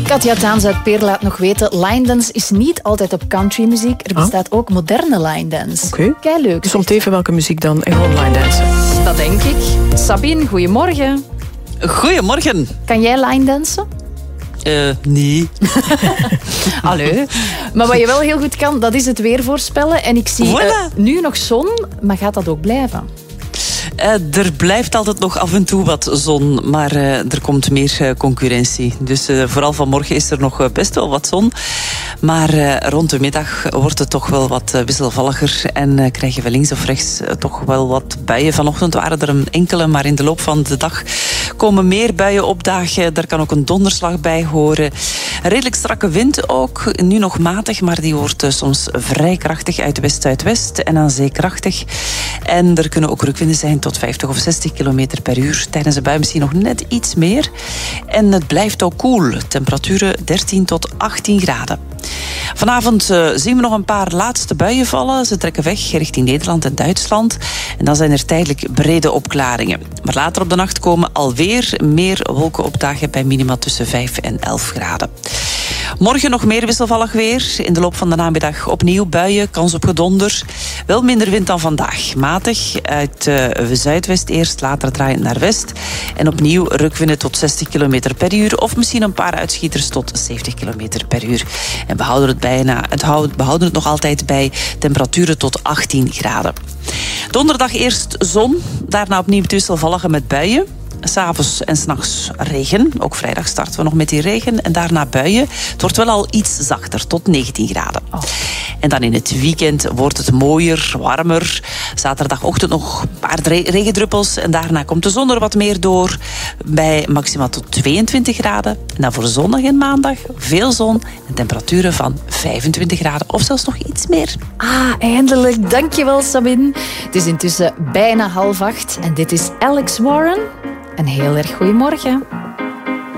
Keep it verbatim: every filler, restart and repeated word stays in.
Katja Taans uit Peer laat nog weten, line dance is niet altijd op countrymuziek. Er bestaat ah. ook moderne line dance. Oké. Okay. Kei leuk. Dus om even welke muziek dan en gewoon line dansen. Dat denk ik. Sabine, goedemorgen. Goedemorgen. Kan jij line dansen? Uh, nee. Allee. Maar wat je wel heel goed kan, dat is het weer voorspellen. En ik zie voilà. uh, nu nog zon, maar gaat dat ook blijven? Uh, er blijft altijd nog af en toe wat zon, maar uh, er komt meer uh, concurrentie. Dus uh, vooral vanmorgen is er nog uh, best wel wat zon. Maar uh, rond de middag wordt het toch wel wat uh, wisselvalliger en uh, krijg je wel links of rechts uh, toch wel wat buien. Vanochtend waren er een enkele, maar in de loop van de dag komen meer buien opdagen. Daar kan ook een donderslag bij horen. Een redelijk strakke wind ook, nu nog matig, maar die wordt uh, soms vrij krachtig uit west-zuidwest en aan zee krachtig. En er kunnen ook rukwinden zijn tot vijftig of zestig kilometer per uur. Tijdens de bui misschien nog net iets meer. En het blijft ook koel. Temperaturen dertien tot achttien graden. Vanavond uh, zien we nog een paar laatste buien vallen. Ze trekken weg richting Nederland en Duitsland. En dan zijn er tijdelijk brede opklaringen. Maar later op de nacht komen alweer meer wolken opdagen bij minima tussen vijf en elf graden. Morgen nog meer wisselvallig weer. In de loop van de namiddag opnieuw buien, kans op gedonder. Wel minder wind dan vandaag. Matig uit uh, zuidwest eerst, later draaiend naar west. En opnieuw rukwinden tot zestig kilometer per uur. Of misschien een paar uitschieters tot zeventig kilometer per uur. En we houden het, bijna, het houd, we houden het nog altijd bij temperaturen tot achttien graden. Donderdag eerst zon. Daarna opnieuw wisselvallige met buien. 'S'avonds en 's nachts regen. Ook vrijdag starten we nog met die regen. En daarna buien. Het wordt wel al iets zachter, tot negentien graden. Oh. En dan in het weekend wordt het mooier, warmer. Zaterdagochtend nog een paar regendruppels. En daarna komt de zon er wat meer door. Bij maximaal tot tweeëntwintig graden. En dan voor zondag en maandag veel zon. En temperaturen van vijfentwintig graden. Of zelfs nog iets meer. Ah, eindelijk. Dankjewel, Sabine. Het is intussen bijna half acht. En dit is Alex Warren. Een heel erg goeiemorgen.